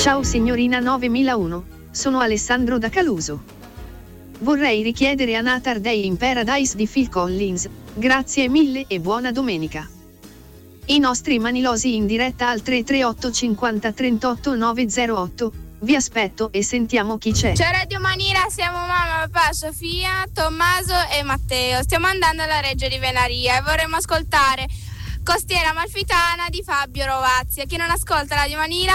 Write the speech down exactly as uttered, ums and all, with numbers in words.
Ciao signorina novemilauno, sono Alessandro da Caluso. Vorrei richiedere Another Day in Paradise di Phil Collins, grazie mille e buona domenica. I nostri manilosi in diretta al tre tre otto cinquanta trentotto novecentotto, vi aspetto e sentiamo chi c'è. Ciao Radio Manira, siamo mamma, papà, Sofia, Tommaso e Matteo. Stiamo andando alla Reggio di Venaria e vorremmo ascoltare Costiera Amalfitana di Fabio Rovazzi. A chi non ascolta Radio Manira